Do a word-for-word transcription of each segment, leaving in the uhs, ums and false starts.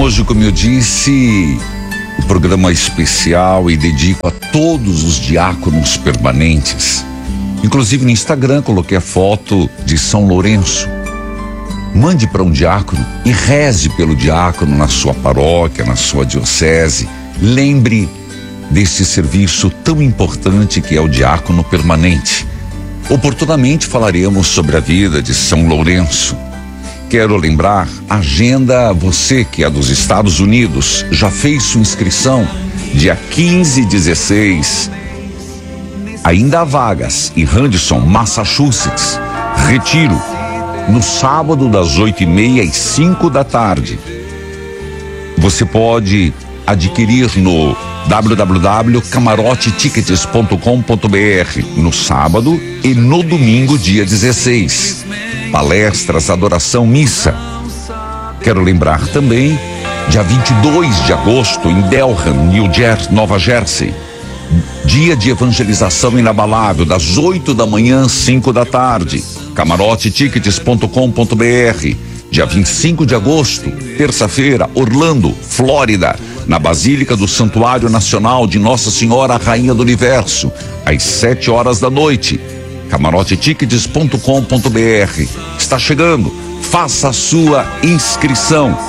Hoje, como eu disse, o programa é especial e dedico a todos os diáconos permanentes. Inclusive no Instagram coloquei a foto de São Lourenço. Mande para um diácono e reze pelo diácono na sua paróquia, na sua diocese. Lembre desse serviço tão importante que é o diácono permanente. Oportunamente falaremos sobre a vida de São Lourenço. Quero lembrar, agenda, você que é dos Estados Unidos, já fez sua inscrição? Dia quinze e dezesseis. Ainda há vagas em Henderson, Massachusetts. Retiro, no sábado das oito e meia às cinco da tarde. Você pode adquirir no w w w ponto camarote tickets ponto com ponto b r no sábado e no domingo, dia dezesseis. Palestras, adoração, missa. Quero lembrar também, dia vinte e dois de agosto, em Delham, New Jersey, Nova Jersey. Dia de evangelização inabalável, das oito da manhã às cinco da tarde. camarote tickets ponto com ponto b r. Dia vinte e cinco de agosto, terça-feira, Orlando, Flórida, na Basílica do Santuário Nacional de Nossa Senhora Rainha do Universo, às sete horas da noite. camarote tickets ponto com ponto b r. Está chegando, faça a sua inscrição.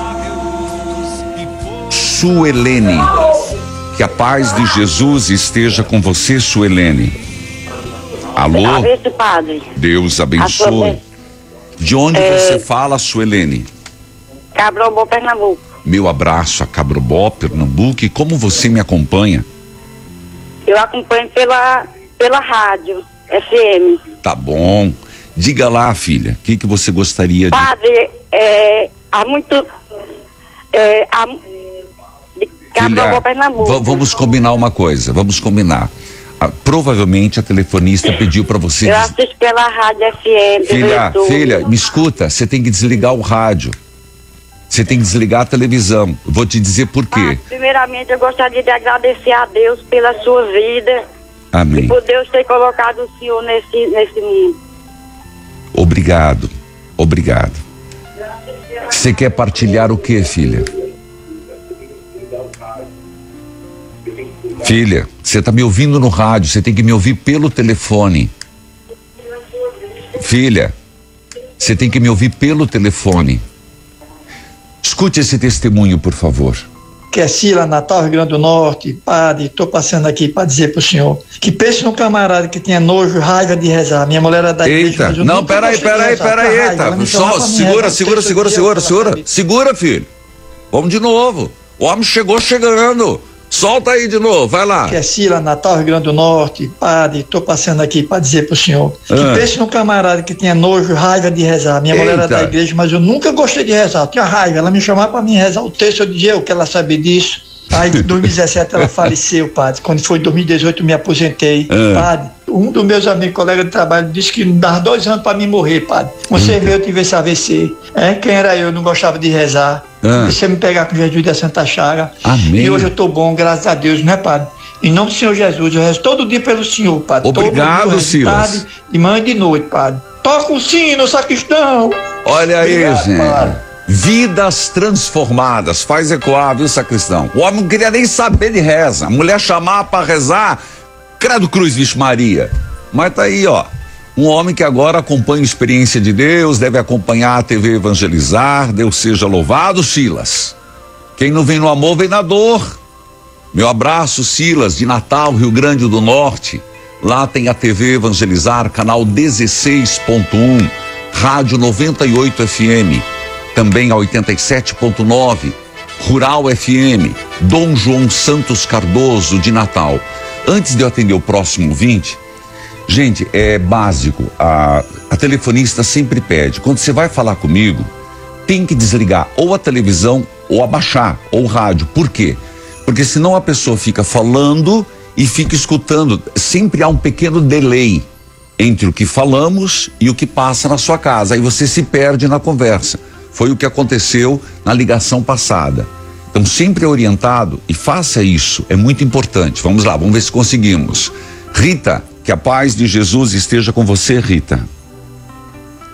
Suelene, que a paz de Jesus esteja com você, Suelene. Alô? Abençoe, padre. Deus abençoe. De onde é... você fala, Suelene? Cabrobó, Pernambuco. Meu abraço a Cabrobó, Pernambuco. E como você me acompanha? Eu acompanho pela, pela rádio F M. Tá bom. Diga lá, filha, o que, que você gostaria de... Padre, é, há muito... É, há, de Cabrobó, Pernambuco. Vamos combinar uma coisa, vamos combinar. Ah, provavelmente a telefonista pediu para você... Eu assisto pela rádio F M. Filha, filha, me escuta, você tem que desligar o rádio. Você tem que desligar a televisão. Eu vou te dizer por quê. Ah, primeiramente, eu gostaria de agradecer a Deus pela sua vida. Amém. E por Deus ter colocado o Senhor nesse, nesse mundo. Obrigado, obrigado. Você quer partilhar o que, filha? Filha, você está me ouvindo no rádio, você tem que me ouvir pelo telefone. Filha, você tem que me ouvir pelo telefone. Escute esse testemunho, por favor. Que é Sila, Natal, Rio Grande do Norte. Padre, estou passando aqui para dizer para o senhor que pense num camarada que tinha nojo, raiva de rezar. Minha mulher era da igreja. Eita, não, peraí, peraí, peraí, eita. Só segura, segura, segura, segura, segura. Segura, filho. Vamos de novo. O homem chegou chegando. Solta aí de novo, vai lá. Que é Sila, Natal, Rio Grande do Norte. Padre, estou passando aqui para dizer para o senhor que ah. pense num camarada que tinha nojo, raiva de rezar. Minha Eita. mulher era da igreja, mas eu nunca gostei de rezar. Eu tinha raiva. Ela me chamava para mim rezar o texto, eu dizia eu que ela sabia disso. Aí em dois mil e dezessete ela faleceu, padre. Quando foi em dois mil e dezoito eu me aposentei. Ah. Padre, um dos meus amigos, colega de trabalho, disse que dava dois anos para mim morrer, padre. Você vê, eu tive esse A V C. É? Quem era eu? Não gostava de rezar. Ah. Você me pegar com Jesus da Santa Chaga. Amém. E hoje eu estou bom, graças a Deus, né, padre? Em nome do Senhor Jesus, eu rezo todo dia pelo Senhor, padre. Obrigado, todo dia, Silas. tarde, de manhã e de noite, padre. Toca o sino, sacristão. Olha aí, Obrigado, gente. padre. Vidas transformadas. Faz ecoar, viu, sacristão? O homem não queria nem saber de reza. A mulher chamava para rezar. Credo Cruz, Vixe Maria. Mas tá aí, ó. Um homem que agora acompanha a experiência de Deus, deve acompanhar a T V Evangelizar. Deus seja louvado, Silas. Quem não vem no amor, vem na dor. Meu abraço, Silas, de Natal, Rio Grande do Norte. Lá tem a T V Evangelizar, canal dezesseis ponto um, Rádio noventa e oito F M, também a oitenta e sete ponto nove, Rural F M, Dom João Santos Cardoso, de Natal. Antes de eu atender o próximo ouvinte, gente, é básico, a, a telefonista sempre pede, quando você vai falar comigo, tem que desligar ou a televisão ou abaixar, ou o rádio. Por quê? Porque senão a pessoa fica falando e fica escutando. Sempre há um pequeno delay entre o que falamos e o que passa na sua casa. Aí você se perde na conversa. Foi o que aconteceu na ligação passada. Então sempre é orientado e faça isso, é muito importante. Vamos lá, vamos ver se conseguimos. Rita, que a paz de Jesus esteja com você, Rita.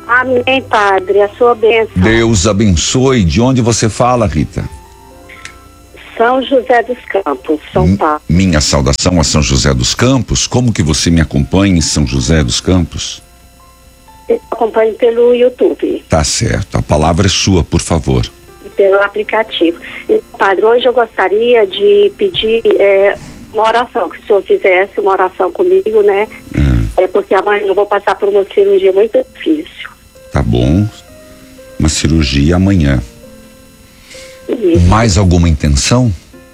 Amém, padre, a sua bênção. Deus abençoe. De onde você fala, Rita? São José dos Campos, São Paulo. Minha saudação a São José dos Campos. Como que você me acompanha em São José dos Campos? Eu acompanho pelo YouTube. Tá certo. A palavra é sua, por favor. Pelo aplicativo. E, padre, hoje eu gostaria de pedir é, uma oração, que o senhor fizesse uma oração comigo, né? Hum. É porque amanhã eu vou passar por uma cirurgia muito difícil. Tá bom. Uma cirurgia amanhã. Isso. Mais alguma intenção?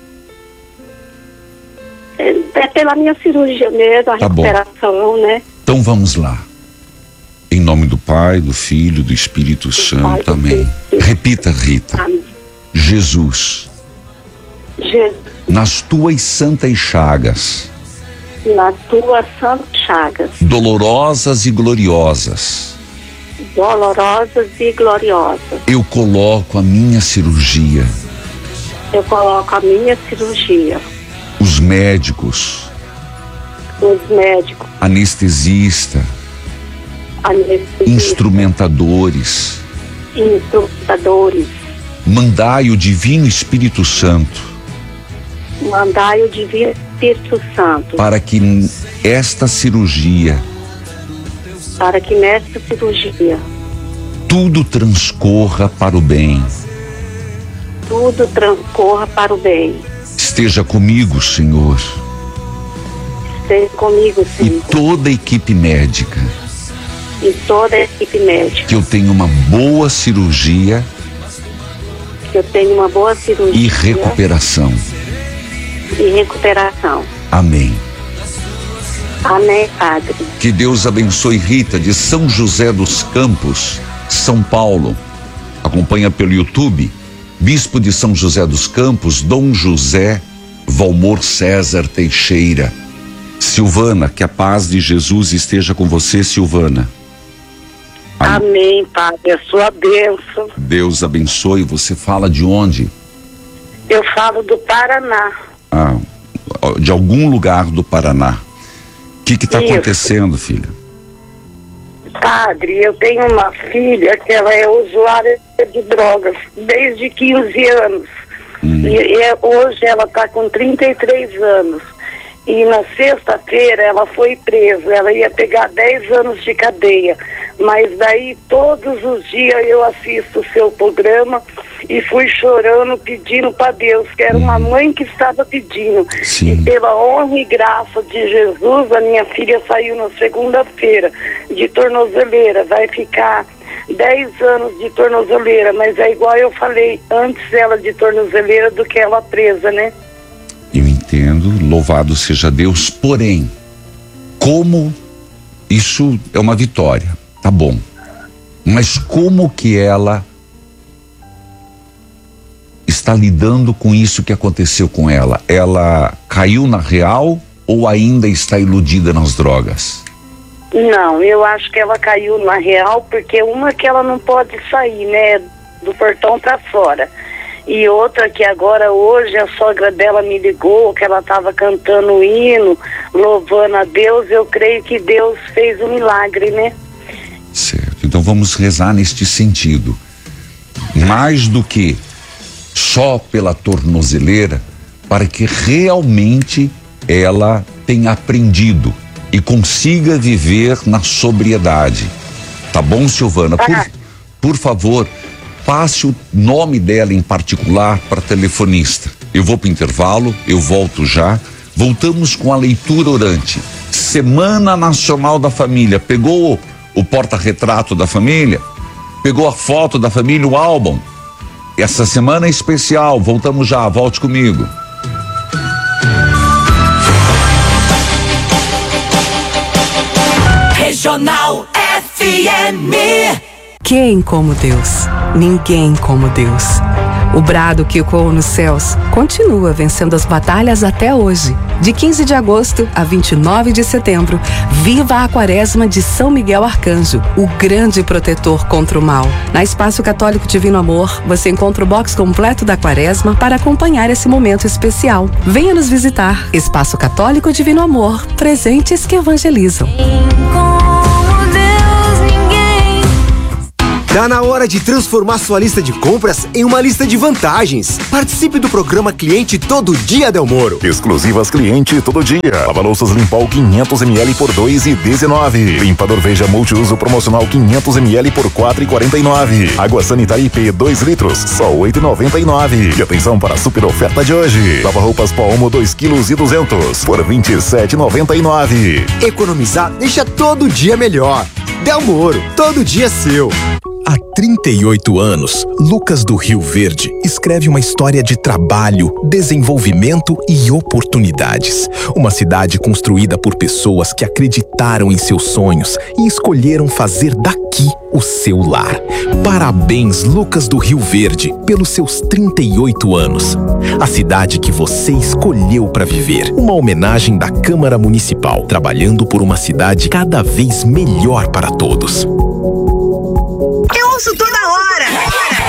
É, é pela minha cirurgia mesmo, a Tá bom. recuperação, né? Então vamos lá. Em nome do Pai, do Filho, do Espírito Santo. Pai, Amém. Filho. Repita, Rita. Amém. Jesus, Jesus, nas tuas santas chagas, nas tuas santas chagas, dolorosas e gloriosas, dolorosas e gloriosas, eu coloco a minha cirurgia. eu coloco a minha cirurgia. Os médicos, Os médicos, anestesista, anestesistas, instrumentadores, instrumentadores, mandai o Divino Espírito Santo mandai o Divino Espírito Santo para que esta cirurgia para que nesta cirurgia tudo transcorra para o bem. tudo transcorra para o bem. Esteja comigo, Senhor, Esteja comigo, e Senhor, toda a equipe médica, e toda a equipe médica, que eu tenha uma boa cirurgia que eu tenha uma boa cirurgia e recuperação. e recuperação. Amém. Amém, Padre. Que Deus abençoe Rita de São José dos Campos, São Paulo. Acompanha pelo YouTube, Bispo de São José dos Campos, Dom José Valmor César Teixeira. Silvana, que a paz de Jesus esteja com você, Silvana. Amém, Padre, a sua bênção. Deus abençoe. Você fala de onde? Eu falo do Paraná. Ah, de algum lugar do Paraná. O que está Isso. acontecendo, filha? Padre, eu tenho uma filha que ela é usuária de drogas desde quinze anos. Hum. E, e hoje ela está com trinta e três anos. E na sexta-feira ela foi presa. Ela ia pegar dez anos de cadeia. Mas daí todos os dias eu assisto o seu programa e fui chorando, pedindo para Deus, que era uma mãe que estava pedindo. Sim. E pela honra e graça de Jesus, a minha filha saiu na segunda-feira de tornozeleira. Vai ficar dez anos de tornozeleira, mas é igual eu falei, antes ela de tornozeleira do que ela presa, né? Eu entendo, louvado seja Deus, porém, como isso é uma vitória, tá bom, mas como que ela está lidando com isso que aconteceu com ela? Ela caiu na real ou ainda está iludida nas drogas? Não, eu acho que ela caiu na real, porque uma que ela não pode sair, né, do portão para fora. E outra que agora hoje a sogra dela me ligou, que ela estava cantando o hino, louvando a Deus. Eu creio que Deus fez um milagre, né? Certo, então vamos rezar neste sentido. Mais do que só pela tornozeleira, para que realmente ela tenha aprendido e consiga viver na sobriedade. Tá bom, Silvana? Por, Ah. por favor, passe o nome dela em particular para telefonista. Eu vou para o intervalo, eu volto já. Voltamos com a leitura orante. Semana Nacional da Família. Pegou o porta-retrato da família? Pegou a foto da família, o álbum? Essa semana é especial. Voltamos já, volte comigo. Regional F M. Quem como Deus? Ninguém como Deus. O brado que ecoou nos céus continua vencendo as batalhas até hoje. De quinze de agosto a vinte e nove de setembro, viva a Quaresma de São Miguel Arcanjo, o grande protetor contra o mal. Na Espaço Católico Divino Amor, você encontra o box completo da Quaresma para acompanhar esse momento especial. Venha nos visitar. Espaço Católico Divino Amor, presentes que evangelizam. Como Deus, ninguém Tá na hora de transformar sua lista de compras em uma lista de vantagens. Participe do programa Cliente Todo Dia Delmoro. Exclusivas Cliente Todo Dia. Lava-louças Limpol quinhentos mililitros por dois reais e dezenove centavos. Limpador Veja multiuso promocional quinhentos mililitros por quatro reais e quarenta e nove centavos. Água Sanitária I P dois litros, só oito reais e noventa e nove centavos. E atenção para a super oferta de hoje. Lava-roupas Pó Omo dois quilos e duzentos por vinte e sete reais e noventa e nove centavos. Economizar deixa todo dia melhor. Delmoro, todo dia seu. Há trinta e oito anos, Lucas do Rio Verde escreve uma história de trabalho, desenvolvimento e oportunidades. Uma cidade construída por pessoas que acreditaram em seus sonhos e escolheram fazer daqui o seu lar. Parabéns, Lucas do Rio Verde, pelos seus trinta e oito anos. A cidade que você escolheu para viver. Uma homenagem da Câmara Municipal, trabalhando por uma cidade cada vez melhor para todos. Eu ouço toda hora.